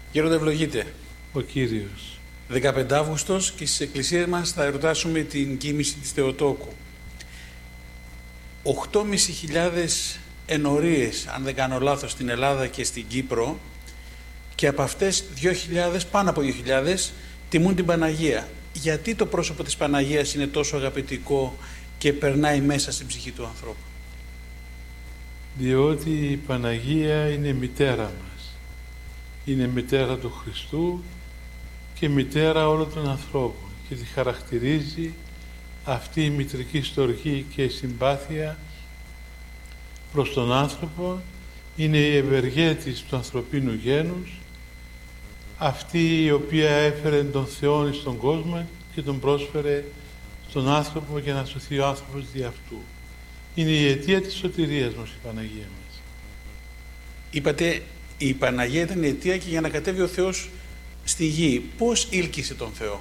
Γέροντα, ευλογείτε. Ο Κύριος. 15 Αύγουστος και στις εκκλησίες μας θα εορτάσουμε την κοίμηση της Θεοτόκου. 8.500 ενορίες, αν δεν κάνω λάθος, στην Ελλάδα και στην Κύπρο, και από αυτές 2.000, πάνω από 2.000, τιμούν την Παναγία. Γιατί το πρόσωπο της Παναγίας είναι τόσο αγαπητικό και περνάει μέσα στην ψυχή του ανθρώπου? Διότι η Παναγία είναι μητέρα μας. Είναι μητέρα του Χριστού και μητέρα όλων των ανθρώπων, και τη χαρακτηρίζει αυτή η μητρική στοργή και η συμπάθεια προς τον άνθρωπο. Είναι η ευεργέτης του ανθρωπίνου γένους, αυτή η οποία έφερε τον Θεό στον κόσμο και τον πρόσφερε στον άνθρωπο για να σωθεί ο άνθρωπος δι' αυτού. Είναι η αιτία της σωτηρίας μας η Παναγία μας. Είπατε, η Παναγία ήταν η αιτία και για να κατέβει ο Θεός στη γη. Πώς ήλκησε τον Θεό?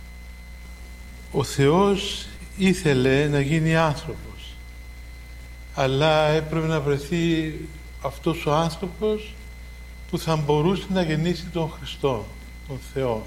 Ο Θεός ήθελε να γίνει άνθρωπος, αλλά έπρεπε να βρεθεί αυτός ο άνθρωπος που θα μπορούσε να γεννήσει τον Χριστό, τον Θεό,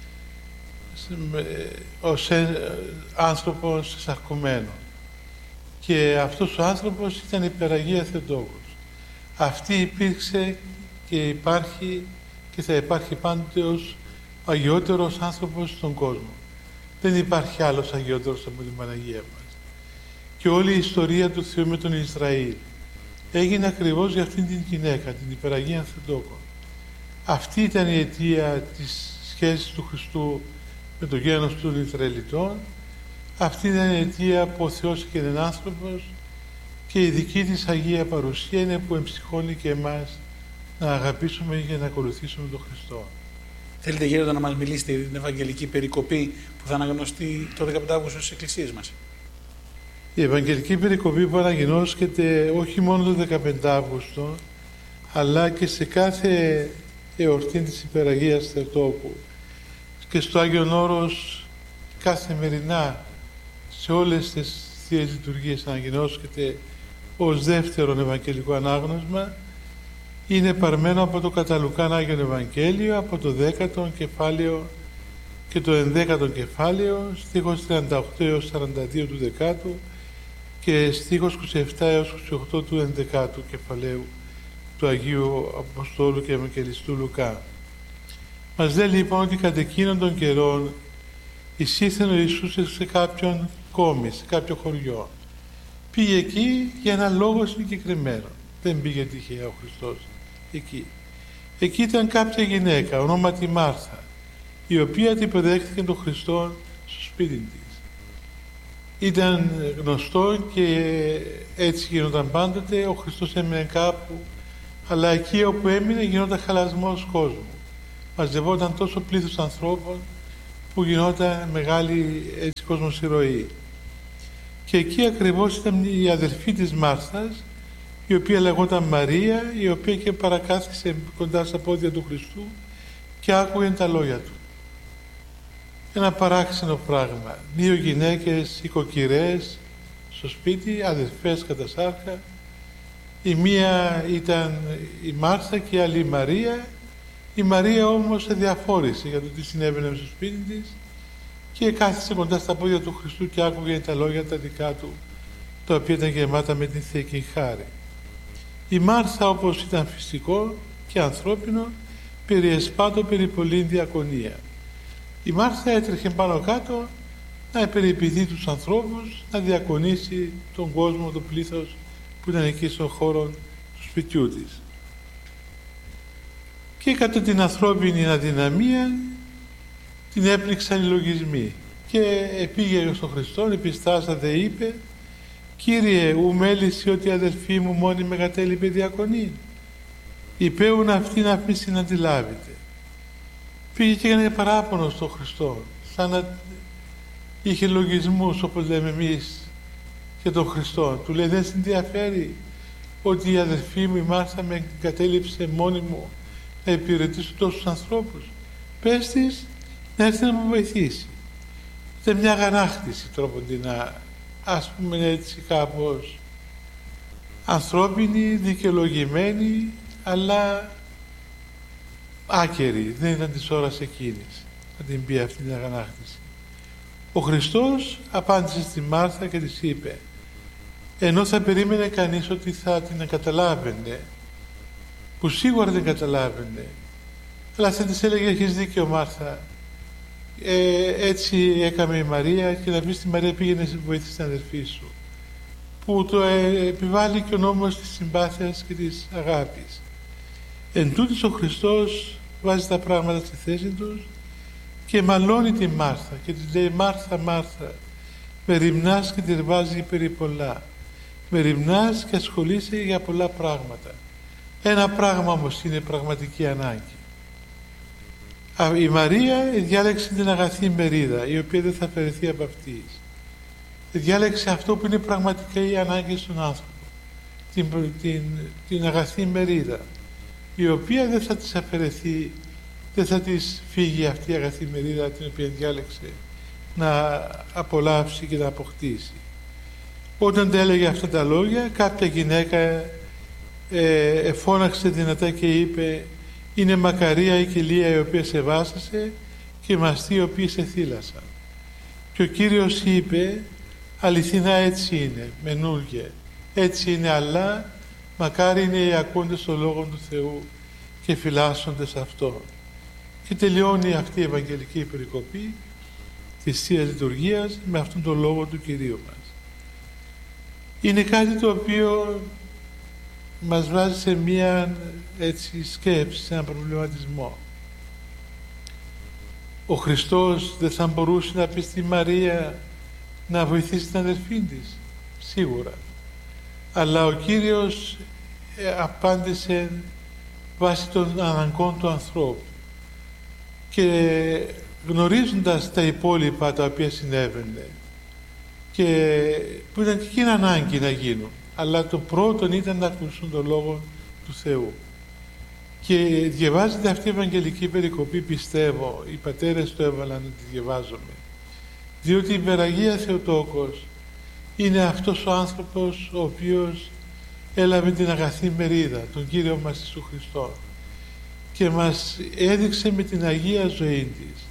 ως άνθρωπος σαρκωμένο. Και αυτός ο άνθρωπος ήταν η Περαγία Θεοτόκος. Αυτή υπήρξε και υπάρχει και θα υπάρχει πάντοτε ως αγιότερος άνθρωπος στον κόσμο. Δεν υπάρχει άλλος αγιότερος από την Παναγία μας. Και όλη η ιστορία του Θεού με τον Ισραήλ έγινε ακριβώς για αυτήν την γυναίκα, την Υπεραγία Θεοτόκο. Αυτή ήταν η αιτία της σχέσης του Χριστού με το γένος των Ισραηλιτών. Αυτή ήταν η αιτία που ο Θεός έγινε άνθρωπος, και η δική της Αγία Παρουσία είναι που εμψυχώνει και εμάς να αγαπήσουμε και να ακολουθήσουμε τον Χριστό. Θέλετε, Γέροντα, να μας μιλήσετε για την Ευαγγελική περικοπή που θα αναγνωστεί το 15 Αύγουστο στις εκκλησίες μας? Η Ευαγγελική περικοπή που αναγνώσκεται όχι μόνο το 15 Αύγουστο, αλλά και σε κάθε εορτή της Υπεραγίας Θεοτόκου και στο Άγιον Όρος καθημερινά σε όλες τις Θείες Λειτουργίες αναγνώσκεται ως δεύτερον Ευαγγελικό ανάγνωσμα. Είναι παρμένο από το κατά Λουκάν Άγιον Ευαγγέλιο, από το 10ο κεφάλαιο και το 11ο κεφάλαιο, στίχος 38 έως 42 του 10ου και στίχος 27 έως 28 του 11ου κεφαλαίου του Αγίου Αποστόλου και Ευαγγελιστού Λουκά. Μας λέει λοιπόν ότι κατά εκείνων των καιρών εισήλθεν ο Ιησούς σε κάποιον κόμι, σε κάποιο χωριό. Πήγε εκεί για ένα λόγο συγκεκριμένο. Δεν πήγε τυχαία ο Χριστός εκεί. Εκεί ήταν κάποια γυναίκα, ονόματι Μάρθα, η οποία την υποδέχθηκε τον Χριστό στο σπίτι της. Ήταν γνωστό και έτσι γινόταν πάντοτε. Ο Χριστός έμεινε κάπου, αλλά εκεί όπου έμεινε γινόταν χαλασμός κόσμου. Μαζευόταν τόσο πλήθος ανθρώπων που γινόταν μεγάλη έτσι κόσμος-ηρωή. Και εκεί ακριβώς ήταν η αδελφή της Μάρθας, η οποία λεγόταν Μαρία, η οποία και παρακάθισε κοντά στα πόδια του Χριστού και άκουγε τα λόγια του. Ένα παράξενο πράγμα. 2 γυναίκες οικοκυρές στο σπίτι, αδελφές κατά σάρκα. Η μία ήταν η Μάρθα και η άλλη η Μαρία. Η Μαρία όμως αδιαφόρησε για το τι συνέβαινε στο σπίτι της και κάθισε κοντά στα πόδια του Χριστού και άκουγε τα λόγια τα δικά του, τα οποία ήταν γεμάτα με την θεϊκή χάρη. Η Μάρθα, όπως ήταν φυσικό και ανθρώπινο, περιεσπάτω περί πολλήν διακονία. Η Μάρθα έτρεχε πάνω κάτω να περιποιηθεί τους ανθρώπους, να διακονήσει τον κόσμο, το πλήθος που ήταν εκεί στον χώρο του σπιτιού της. Και κατά την ανθρώπινη αδυναμία την έπνιξαν οι λογισμοί και πήγε στον Χριστό, επιστάσατε, είπε: «Κύριε, ου μέλησε ότι η αδελφή μου μόνη μεγατέλειπε διακονή. Υπέουν αυτή να αφήσει να αντιλάβετε». Πήγε και έκανε παράπονο στον Χριστό, σαν να είχε λογισμούς, όπως λέμε εμείς για τον Χριστό. Του λέει: «Δεν σε ενδιαφέρει ότι η αδελφή μου η Μάρθα με εγκατέλειψε μόνη μου να υπηρετήσω τόσους ανθρώπους? Πες της να έρθει να μου βοηθήσει». Ήταν μια αγανάκτηση τρόποντινά, ας πούμε έτσι κάπως ανθρώπινη, δικαιολογημένη, αλλά άκερη, δεν ήταν της ώρας εκείνης να την πει αυτή την αγανάκτηση. Ο Χριστός απάντησε στη Μάρθα και της είπε, ενώ θα περίμενε κανείς ότι θα την καταλάβαινε, που σίγουρα δεν καταλάβαινε, αλλά θα της έλεγε, έχεις δίκιο Μάρθα, έτσι έκαμε η Μαρία, και να πει στη Μαρία, πήγαινε να βοηθήσει την αδερφή σου, που το επιβάλλει και ο νόμος της συμπάθειας και της αγάπης. Εν τούτης ο Χριστός βάζει τα πράγματα στη θέση τους και μαλώνει τη Μάρθα και της λέει, Μάρθα, Μάρθα, με ρημνάς και τερβάζει περί πολλά. Με ρημνάς και ασχολείσαι για πολλά πράγματα. Ένα πράγμα όμως είναι πραγματική ανάγκη. Η Μαρία διάλεξε την αγαθή μερίδα, η οποία δεν θα αφαιρεθεί από αυτής. Διάλεξε αυτό που είναι πραγματικά η ανάγκη στον άνθρωπο. Την αγαθή μερίδα, η οποία δεν θα της αφαιρεθεί, δεν θα της φύγει αυτή η αγαθή μερίδα την οποία διάλεξε να απολαύσει και να αποκτήσει. Όταν έλεγε αυτά τα λόγια, κάποια γυναίκα φώναξε δυνατά και είπε, είναι μακαρία η κοιλία η οποία σε βάσασε και οι μαστοί οι οποίοι σε θύλασαν. Και ο Κύριος είπε, αληθινά έτσι είναι, μενούργε, έτσι είναι, αλλά μακάρι είναι οι ακούντες των λόγων του Θεού και φυλάσσοντες αυτόν. Και τελειώνει αυτή η Ευαγγελική περικοπή της Θείας Λειτουργίας με αυτόν τον λόγο του Κυρίου μας. Είναι κάτι το οποίο μας βάζει σε μία σκέψη, σε έναν προβληματισμό. Ο Χριστός δεν θα μπορούσε να πει στη Μαρία να βοηθήσει την αδερφή της, σίγουρα. Αλλά ο Κύριος απάντησε βάσει των αναγκών του ανθρώπου και γνωρίζοντας τα υπόλοιπα τα οποία συνέβαινε και που ήταν και εκείνη ανάγκη να γίνουν, αλλά το πρώτο ήταν να ακούσουν τον Λόγο του Θεού. Και διαβάζεται αυτή η Ευαγγελική περικοπή, πιστεύω, οι πατέρες το έβαλαν να τη διαβάζουμε, διότι η Υπεραγία Θεοτόκος είναι αυτός ο άνθρωπος ο οποίος έλαβε την αγαθή μερίδα, τον Κύριο μας Ιησού Χριστό, και μας έδειξε με την Αγία ζωή της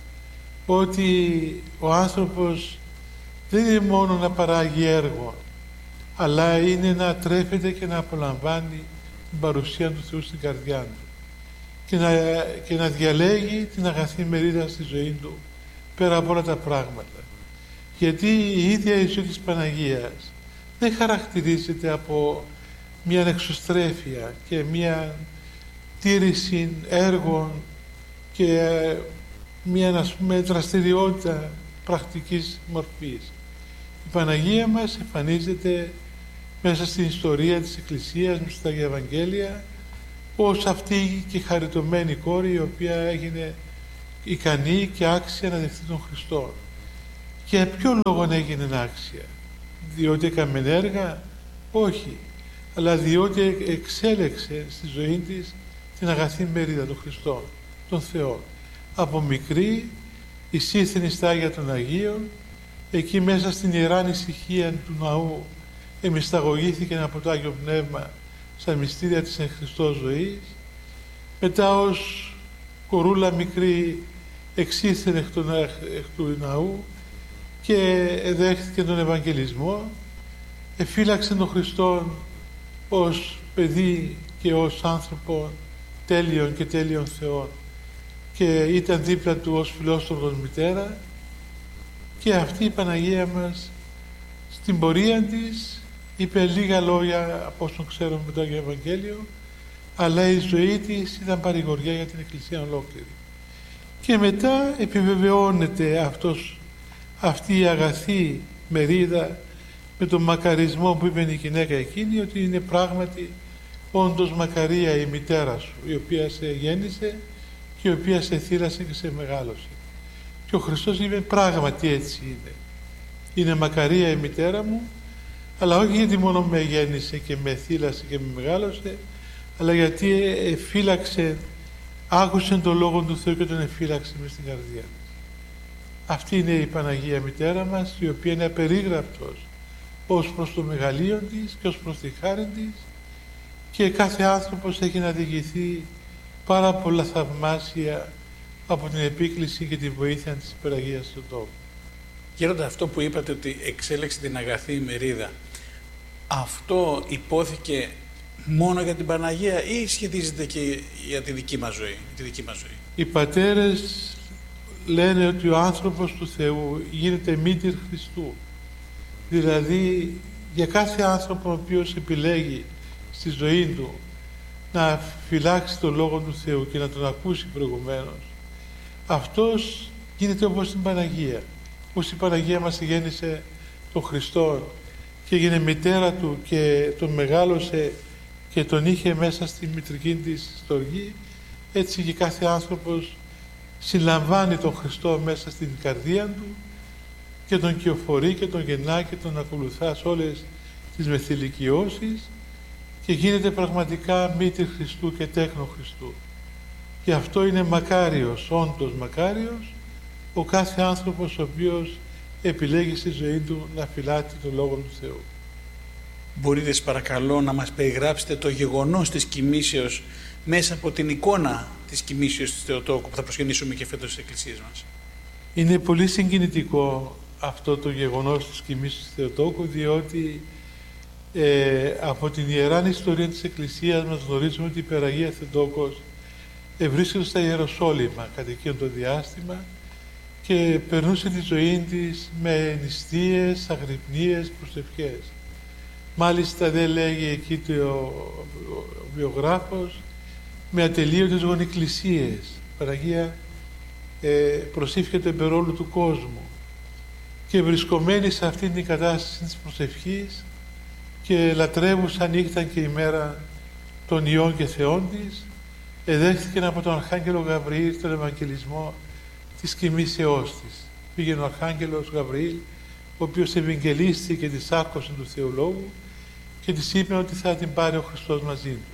ότι ο άνθρωπος δεν είναι μόνο να παράγει έργο, αλλά είναι να τρέφεται και να απολαμβάνει την παρουσία του Θεού στην καρδιά του και να διαλέγει την αγαθή μερίδα στη ζωή του πέρα από όλα τα πράγματα. Γιατί η ίδια η ζωή της Παναγίας δεν χαρακτηρίζεται από μια εξωστρέφεια και μια τήρηση έργων και μια, ας πούμε, δραστηριότητα πρακτικής μορφής. Η Παναγία μας εμφανίζεται μέσα στην ιστορία της Εκκλησίας, μέσα στα Αγία Ευαγγέλια, ως αυτή και χαριτωμένη κόρη η οποία έγινε ικανή και άξια να δεχτεί τον Χριστό. Και για ποιο λόγο έγινε άξια? Διότι έκαμε έργα? Όχι, αλλά διότι εξέλεξε στη ζωή της την αγαθή μερίδα των Χριστών, των Θεών. Από μικρή εισήχθη στα Άγια των Αγίων, εκεί μέσα στην ιερά ησυχία του ναού εμισταγωγήθηκε από το Άγιο Πνεύμα στα μυστήρια της εν Χριστώ ζωής. Μετά ως κορούλα μικρή εξήχθη εκ του ναού και δέχτηκε τον Ευαγγελισμό, εφύλαξε τον Χριστόν ως παιδί και ως άνθρωπο τέλειων και τέλειων Θεών και ήταν δίπλα του ως φιλόστομος μητέρα. Και αυτή η Παναγία μας στην πορεία της είπε λίγα λόγια από όσον ξέρουμε με το Άγιο Ευαγγέλιο, αλλά η ζωή της ήταν παρηγοριά για την Εκκλησία ολόκληρη. Και μετά επιβεβαιώνεται αυτή η αγαθή μερίδα με τον μακαρισμό που είπε η γυναίκα εκείνη, ότι είναι πράγματι όντως μακαρία η μητέρα σου, η οποία σε γέννησε και η οποία σε θύρασε και σε μεγάλωσε. Και ο Χριστός είπε πράγματι έτσι είναι. Είναι μακαρία η μητέρα μου, αλλά όχι γιατί μόνο με γέννησε και με θύλασε και με μεγάλωσε, αλλά γιατί εφύλαξε, άκουσε τον Λόγο του Θεού και τον εφύλαξε μες στην καρδιά της. Αυτή είναι η Παναγία Μητέρα μας, η οποία είναι απερίγραπτος ως προς το μεγαλείο της και ως προς τη χάρη της, και κάθε άνθρωπος έχει να διηγηθεί πάρα πολλά θαυμάσια από την επίκληση και τη βοήθεια της Υπεραγίας του τόπου. Γέροντα, αυτό που είπατε ότι εξέλεξε την αγαθή ημερίδα, αυτό υπόθηκε μόνο για την Παναγία ή σχετίζεται και για τη δική μας ζωή, Οι πατέρες λένε ότι ο άνθρωπος του Θεού γίνεται μήτηρ Χριστού. Δηλαδή για κάθε άνθρωπο ο οποίος επιλέγει στη ζωή του να φυλάξει τον Λόγο του Θεού και να τον ακούσει προηγουμένως, αυτός γίνεται όπως την Παναγία. Όπως η Παναγία μας γέννησε τον Χριστό και έγινε μητέρα του και τον μεγάλωσε και τον είχε μέσα στη μητρική της στοργή, έτσι και κάθε άνθρωπος συλλαμβάνει τον Χριστό μέσα στην καρδία του και τον κυοφορεί και τον γεννά και τον ακολουθά σε όλες τις μεθυλικιώσεις και γίνεται πραγματικά μήτηρ Χριστού και τέκνο Χριστού. Και αυτό είναι μακάριος, όντως μακάριος, ο κάθε άνθρωπος ο οποίος επιλέγει στη ζωή του να φυλάττει τον Λόγο του Θεού. Μπορείτε παρακαλώ να μας περιγράψετε το γεγονός της κοιμήσεως μέσα από την εικόνα της κοιμήσεως της Θεοτόκου που θα προσκυνήσουμε και φέτος στις εκκλησίες μας? Είναι πολύ συγκινητικό αυτό το γεγονός της κοιμήσεως της Θεοτόκου, διότι από την ιεράν ιστορία της Εκκλησίας μας γνωρίζουμε ότι η Υπεραγία Θεοτόκος βρίσκεται στα Ιεροσόλυμα κατά εκείνο το διάστημα και περνούσε τη ζωή της με νηστείες, αγρυπνίες, προσευχές. Μάλιστα δεν λέγει εκεί ο βιογράφος με ατελείωτες γονικλησίες. Η Παναγία προσήφηκε το εμπερόλου του κόσμου και βρισκομένη σε αυτήν την κατάσταση της προσευχής και λατρεύουσα νύχτα και ημέρα των Υιών και Θεών της, εδέχθηκε από τον Αρχάγγελο Γαβριήλ τον Ευαγγελισμό της κοιμήσεώς της. Πήγαινε ο Αρχάγγελος Γαβριήλ, ο οποίος ευαγγελίστηκε και τη σάρκωση του Θεολόγου και της είπε ότι θα την πάρει ο Χριστός μαζί του.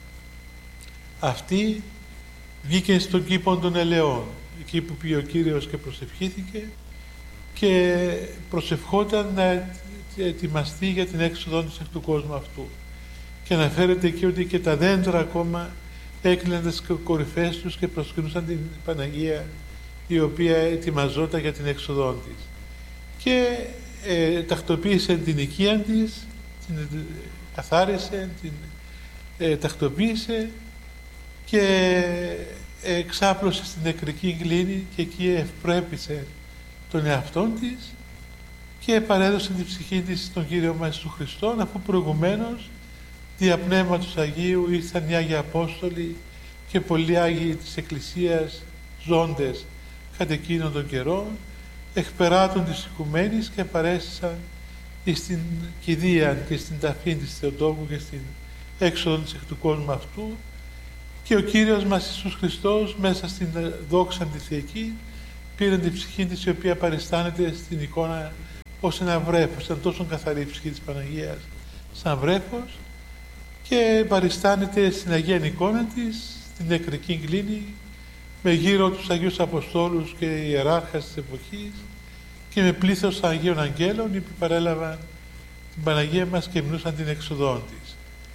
Αυτή βγήκε στον κήπο των Ελαιών, εκεί που πήγε ο Κύριος και προσευχήθηκε και προσευχόταν να ετοιμαστεί για την έξοδο της εκ του κόσμου αυτού. Και αναφέρεται εκεί ότι και τα δέντρα ακόμα έκλειναν τις κορυφές τους και προσκυνούσαν την Παναγία, η οποία ετοιμαζόταν για την έξοδό της. Και τακτοποίησε την οικία της, την καθάρισε, την τακτοποίησε και εξάπλωσε στην νεκρική γλήνη και εκεί ευπρέπησε τον εαυτόν της και παρέδωσε την ψυχή της στον Κύριο μας του Χριστό, αφού προηγουμένως δια Πνεύματος Αγίου ήρθαν οι Άγιοι Απόστολοι και πολλοί Άγιοι της Εκκλησίας ζώντες κατά εκείνον τον καιρό, εκπεράτων της οικουμένης και παρέστησαν στην κηδεία και στην ταφή της Θεοτόκου και στην έξοδο της εκ του κόσμου αυτού, και ο Κύριος μας Ιησούς Χριστός μέσα στην δόξα τη Θεϊκή πήρε την ψυχή της, η οποία παριστάνεται στην εικόνα ως ένα βρέφος. Ήταν τόσο καθαρή η ψυχή της Παναγίας σαν βρέφος και παριστάνεται στην Αγία εικόνα της, στην νεκρική γλήνη, με γύρω τους Αγίους Αποστόλους και ιεράρχας της εποχής και με πλήθος Αγίων Αγγέλων, οι οποίοι παρέλαβαν την Παναγία μας και μνούσαν την έξοδόν της.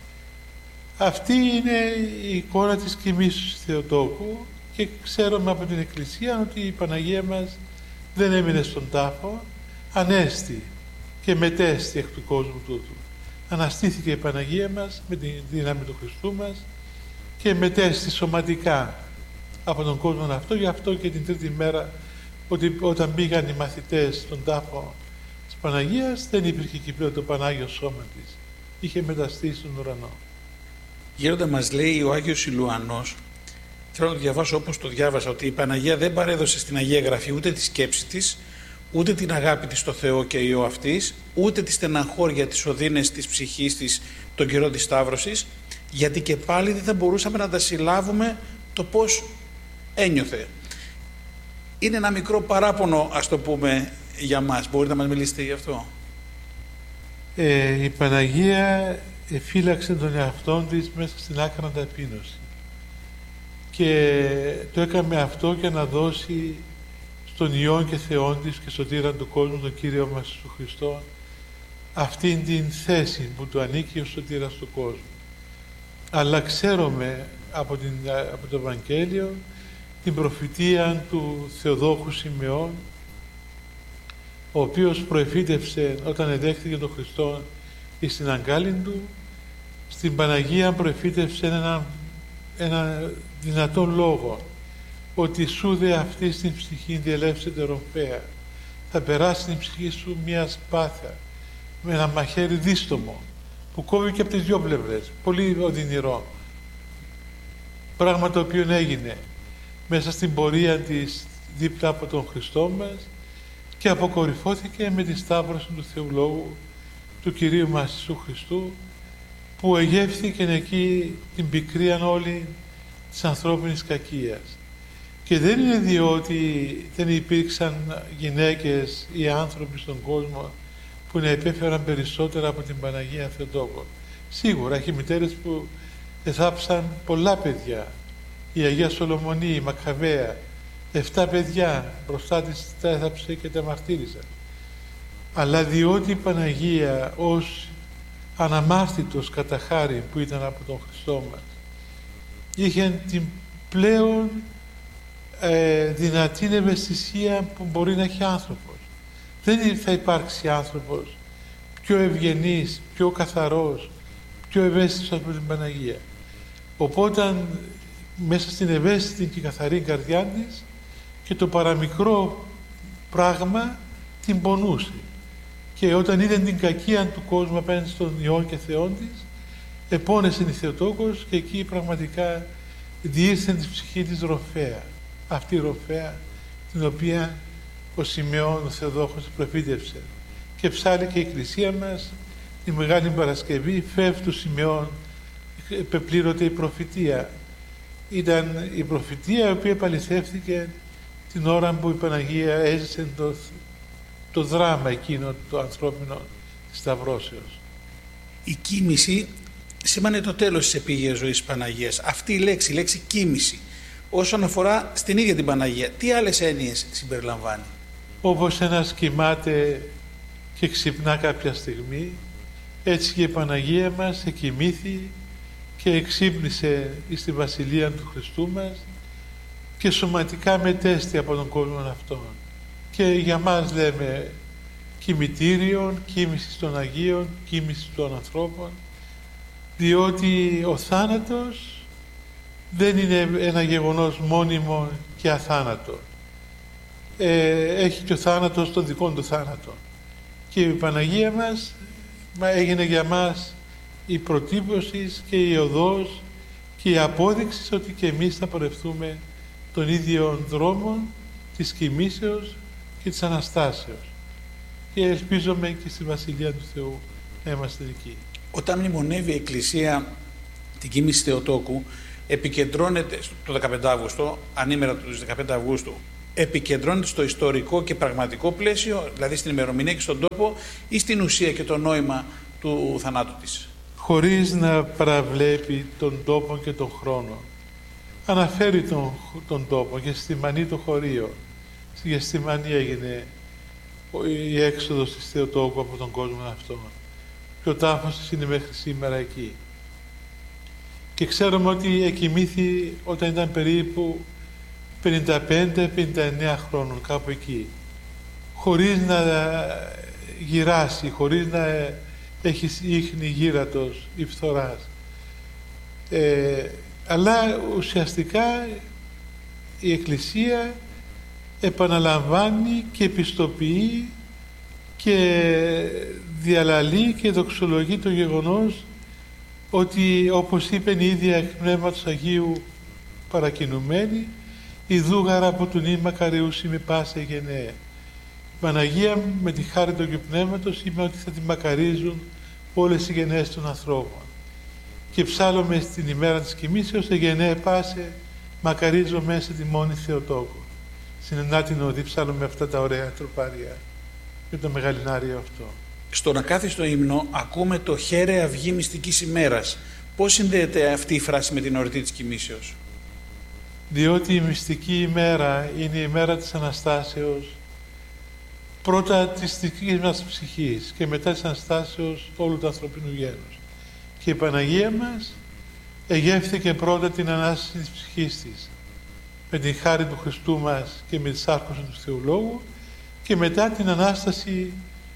Αυτή είναι η εικόνα της κοιμήσεως της Θεοτόκου και ξέρουμε από την Εκκλησία ότι η Παναγία μας δεν έμεινε στον τάφο, ανέστη και μετέστη εκ του κόσμου τούτου. Αναστήθηκε η Παναγία μας με τη δύναμη του Χριστού μας και μετέστη σωματικά από τον κόσμο αυτό. Γι' αυτό και την τρίτη μέρα, ότι όταν πήγαν οι μαθητές στον τάφο της Παναγίας, δεν υπήρχε εκεί πλέον το Πανάγιο σώμα της. Είχε μεταστεί στον ουρανό. Γέροντα, μας λέει ο Άγιος Ιλουανός, θέλω να το διαβάσω όπως το διάβασα, ότι η Παναγία δεν παρέδωσε στην Αγία Γραφή ούτε τη σκέψη της, ούτε την αγάπη της στο Θεό και Υιό αυτής, ούτε τη στεναχώρια της οδύνες της ψυχής της τον καιρό της Σταύρωσης, γιατί και πάλι δεν θα μπορούσαμε να τα συλλάβουμε το πώς ένιωθε. Είναι ένα μικρό παράπονο, ας το πούμε, για μας. Μπορείτε να μας μιλήσετε γι' αυτό? Η Παναγία φύλαξε τον εαυτόν της μέσα στην άκρα ταπείνωση και το έκαμε αυτό για να δώσει στον Υιόν και Θεόν της και σωτήραν του κόσμου, τον Κύριο μας Ιησού Χριστό, αυτήν την θέση που του ανήκει ως σωτήρας του κόσμου. Αλλά ξέρουμε από το Ευαγγέλιο, την προφητεία του Θεοδόχου Σιμεών, ο οποίος προεφήτευσε όταν εδέχθηκε τον Χριστό στην αγκάλιν του. Στην Παναγία προεφήτευσε ένα δυνατό λόγο, ότι σου δε αυτή στην ψυχή διελεύσεται ρομφαία, θα περάσει στην ψυχή σου μια σπάθεια με ένα μαχαίρι δίστομο που κόβει και από τις δυο πλευρές, πολύ οδυνηρό, πράγμα το οποίο έγινε μέσα στην πορεία της δίπλα από τον Χριστό μας και αποκορυφώθηκε με τη σταύρωση του Θεού Λόγου, του Κυρίου μας Ιησού Χριστού, που εγεύθηκε εκεί την πικρία όλη της ανθρώπινης κακίας. Και δεν είναι διότι δεν υπήρξαν γυναίκες ή άνθρωποι στον κόσμο που να επέφεραν περισσότερα από την Παναγία Θεοτόκο. Σίγουρα έχει μητέρες που εθάψαν πολλά παιδιά. Η Αγία Σολομονή, η Μακαβαία, 7 παιδιά μπροστά της τα έθαψε και τα μαρτύρησε. Αλλά διότι η Παναγία ως αναμάρτητος κατά χάρη που ήταν από τον Χριστό μας είχε την πλέον δυνατή ευαισθησία που μπορεί να έχει άνθρωπος. Δεν θα υπάρξει άνθρωπος πιο ευγενής, πιο καθαρός, πιο ευαίσθητος από την Παναγία. Οπότε μέσα στην ευαίσθητη και καθαρή καρδιά της και το παραμικρό πράγμα την πονούσε. Και όταν είδε την κακία του κόσμου απέναντι στον Υιόν και Θεόν της, επώνεσε η Θεοτόκος και εκεί πραγματικά διήρθε τη ψυχή της ροφαία. Αυτή η ροφαία την οποία ο Σιμεών ο Θεοδόχος προφήτευσε. Και ψάλλει και η Εκκλησία μας τη Μεγάλη Παρασκευή, φεύ του Σιμεών επεπλήρωται η προφητεία. Ήταν η προφητεία η οποία επαληθεύθηκε την ώρα που η Παναγία έζησε το δράμα εκείνο το ανθρώπινο της Σταυρώσεως. Η κοίμηση σήμανε το τέλος της επίγειας ζωής της Παναγίας. Αυτή η λέξη κοίμηση, όσον αφορά στην ίδια την Παναγία, τι άλλες έννοιες συμπεριλαμβάνει? Όπως ένας κοιμάται και ξυπνά κάποια στιγμή, έτσι και η Παναγία μας εκοιμήθη και εξύπνησε στη Βασιλεία του Χριστού μας και σωματικά μετέστη από τον κόσμο αυτόν. Και για μας λέμε κημητήριον, κοίμηση των Αγίων, κοίμηση των ανθρώπων, διότι ο θάνατος δεν είναι ένα γεγονός μόνιμο και αθάνατο. Έχει και ο θάνατος το δικό του θάνατο. Και η Παναγία μας έγινε για μας η προτύπωση και η οδός και η απόδειξη ότι και εμείς θα πορευτούμε τον ίδιο δρόμο της κοιμήσεως και της Αναστάσεως. Και ελπίζομαι και στη Βασιλεία του Θεού να είμαστε εκεί. Όταν μνημονεύει η Εκκλησία την κοίμηση Θεοτόκου, επικεντρώνεται το 15 Αύγουστο, ανήμερα του 15 Αυγούστου, επικεντρώνεται στο ιστορικό και πραγματικό πλαίσιο, δηλαδή στην ημερομηνία και στον τόπο, ή στην ουσία και το νόημα του θανάτου της? Χωρίς να παραβλέπει τον τόπο και τον χρόνο. Αναφέρει τον τόπο και στη Μανή το χωρίο. Στη Γεστημανή έγινε η έξοδος της Θεοτόκου από τον κόσμο αυτόν. Και ο τάφος της είναι μέχρι σήμερα εκεί. Και ξέρουμε ότι εκοιμήθη όταν ήταν περίπου 55-59 χρόνων, κάπου εκεί. Χωρίς να γυράσει, χωρίς να έχει ίχνη γύρατος ή φθοράς. Αλλά ουσιαστικά η Εκκλησία επαναλαμβάνει και επιστοποιεί και διαλαλεί και δοξολογεί το γεγονός ότι, όπως είπε η ίδια εκ Πνεύματος Αγίου παρακινουμένη, η δούγαρα από του νη μακαριούσι με πάσε γενναίε. Η Παναγία με τη χάρη του Αγίου Πνεύματος είπε ότι θα τη μακαρίζουν όλες οι γενναίες των ανθρώπων. Και ψάλλομαι στην ημέρα της κοιμήσεως εγενναίε πάσε, μακαρίζω μέσα τη μόνη Θεοτόκο. Στην ενάτην οδή ψάλλομαι αυτά τα ωραία τροπάρια και το μεγαλινάριο αυτό. Στον ακάθιστο ύμνο ακούμε το «Χαίρε αυγή μυστικής ημέρας». Πώς συνδέεται αυτή η φράση με την εορτή της κοιμήσεως? Διότι η μυστική ημέρα είναι η ημέρα της Αναστάσεως, πρώτα της δικής μας ψυχής και μετά της Αναστάσεως όλου του ανθρωπίνου γένους. Και η Παναγία μας εγεύθηκε πρώτα την Ανάσταση της ψυχής της με την χάρη του Χριστού μας και με τη σάρκωση του Θεολόγου, και μετά την Ανάσταση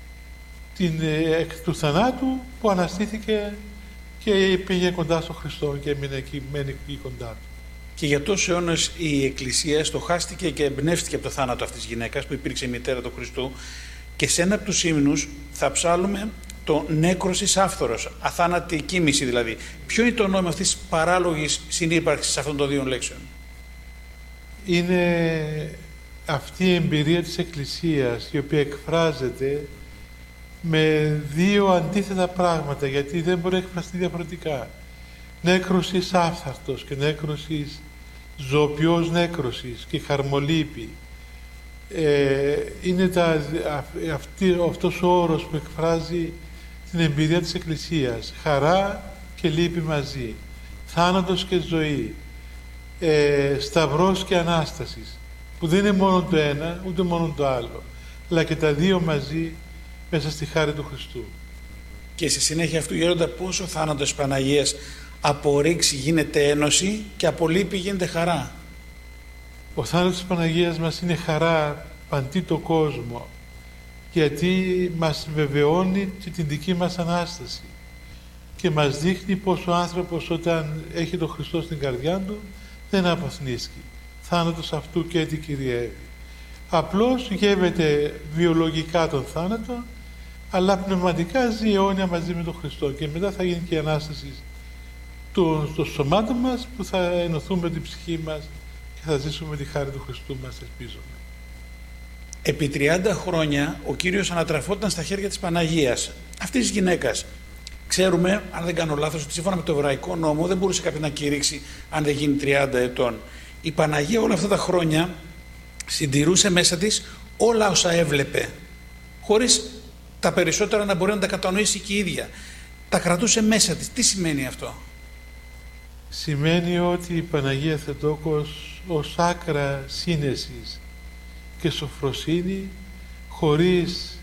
του θανάτου που αναστήθηκε και πήγε κοντά στον Χριστό και μένει εκεί κοντά του. Και για τόσους αιώνες η Εκκλησία στοχάστηκε και εμπνεύστηκε από το θάνατο αυτής της γυναίκας που υπήρξε η μητέρα του Χριστού, και σε ένα από τους ύμνους θα ψάλουμε το νέκρωσης άφθορος, αθάνατη κοίμηση δηλαδή. Ποιο είναι το νόημα αυτής της παράλογης συνύπαρξης αυτών των δύο λέξεων? Είναι αυτή η εμπειρία της Εκκλησίας, η οποία εκφράζεται με δύο αντίθετα πράγματα, γιατί δεν μπορεί να εκφραστεί διαφορετικά. Νέκρωσης άφθαρτος και νέκρωσης ζωοποιός νέκρωσης και χαρμολύπη. Είναι αυτός ο όρος που εκφράζει την εμπειρία της Εκκλησίας. Χαρά και λύπη μαζί, θάνατος και ζωή, σταυρός και Ανάστασης, που δεν είναι μόνο το ένα ούτε μόνο το άλλο, αλλά και τα δύο μαζί μέσα στη χάρη του Χριστού. Και στη συνέχεια αυτού, Γέροντα, πόσο θάνατος της Παναγίας από ρήξη γίνεται ένωση και από λύπη γίνεται χαρά? Ο θάνατος της Παναγίας μας είναι χαρά παντί το κόσμο, γιατί μας βεβαιώνει και την δική μας Ανάσταση και μας δείχνει πως ο άνθρωπος όταν έχει τον Χριστό στην καρδιά του δεν αποθνίσκει. Θάνατος αυτού και τι κυριεύει. Απλώς γεύεται βιολογικά τον θάνατο, αλλά πνευματικά ζει αιώνια μαζί με τον Χριστό, και μετά θα γίνει και η Ανάσταση στο σωμάτο μας, που θα ενωθούμε με την ψυχή μας και θα ζήσουμε τη χάρη του Χριστού μας, ελπίζουμε. Επί 30 χρόνια ο Κύριος ανατραφόταν στα χέρια της Παναγίας, αυτής της γυναίκας. Ξέρουμε, αν δεν κάνω λάθος, ότι σύμφωνα με το εβραϊκό νόμο δεν μπορούσε κάποιος να κηρύξει αν δεν γίνει 30 ετών. Η Παναγία όλα αυτά τα χρόνια συντηρούσε μέσα της όλα όσα έβλεπε, χωρίς τα περισσότερα να μπορεί να τα κατανοήσει και η ίδια. Τα κρατούσε μέσα της. Τι σημαίνει αυτό? Σημαίνει ότι η Παναγία Θεοτόκος ως άκρα σύνεσης και σοφροσύνη, χωρίς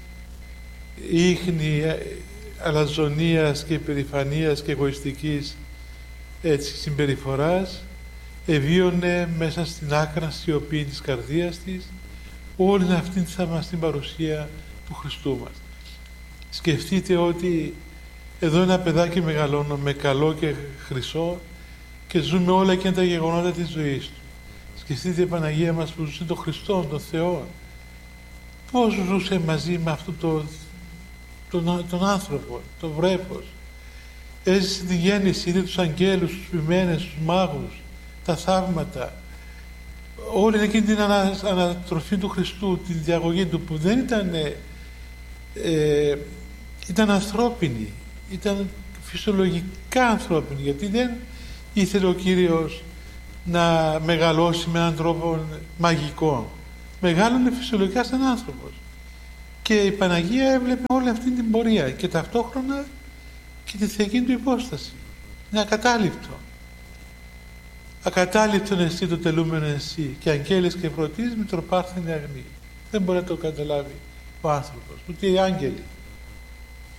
ίχνη αλαζονίας και υπερηφανίας και εγωιστικής συμπεριφοράς, εβίωνε μέσα στην άκρα σιωπή της καρδίας της όλη αυτή την παρουσία του Χριστού μας. Σκεφτείτε ότι εδώ ένα παιδάκι μεγαλώνουμε καλό και χρυσό και ζούμε όλα εκείνα τα γεγονότα της ζωής του. Σκεφτείτε η Παναγία μας που ζούσε τον Χριστό, τον Θεό. Πώς ζούσε μαζί με αυτόν τον άνθρωπο, τον βρέφος. Έζησε τη γέννηση, είδε τους αγγέλους, τους ποιμένες, τους μάγους, τα θαύματα. Όλη εκείνη την ανατροφή του Χριστού, την διαγωγή του, που δεν ήταν ανθρώπινη, ήταν φυσιολογικά ανθρώπινη, γιατί δεν ήθελε ο Κύριος να μεγαλώσει με έναν τρόπο μαγικό. Μεγάλωνε φυσιολογικά σαν άνθρωπος. Και η Παναγία έβλεπε όλη αυτή την πορεία και ταυτόχρονα και τη θεϊκή του υπόσταση. Είναι ακατάληπτο. Ακατάληπτον εσύ το τελούμενο εσύ, και αγγέλης και πρωτής μητροπάρθενη αγνή. Δεν μπορεί να το καταλάβει ο άνθρωπος, ούτε οι άγγελοι.